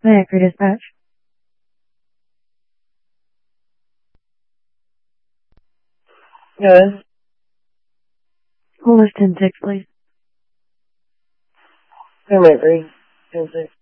Packer Dispatch. Good. Hold us 10-6, please. I'm at 3. 10-6.